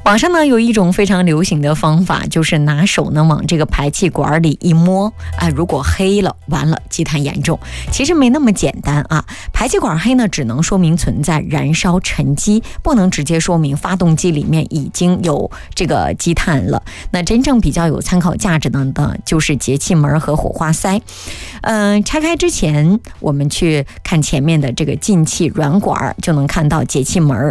网上呢有一种非常流行的方法，就是拿手呢往这个排气管里一摸，如果黑了，完了，积碳严重。其实没那么简单啊，排气管黑呢，只能说明存在燃烧沉积，不能直接说明发动机里面已经有这个积碳了。那真正比较有参考价值的呢，就是节气门和火花塞。拆开之前，我们去看前面的这个进气软管，就能看到节气门